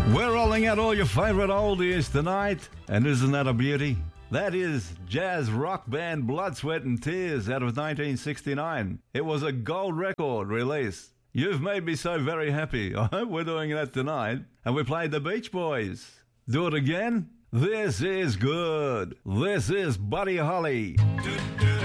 We're rolling out all your favourite oldies tonight, and isn't that a beauty? That is jazz rock band Blood, Sweat and Tears out of 1969. It was a gold record release. You've made me so very happy. I hope we're doing that tonight. And we played the Beach Boys. Do it again? This is good. This is Buddy Holly.